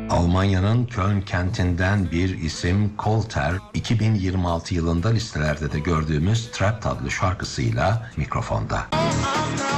Almanya'nın Köln kentinden bir isim Kolter, 2026 yılında listelerde de gördüğümüz Trapped adlı şarkısıyla mikrofonda.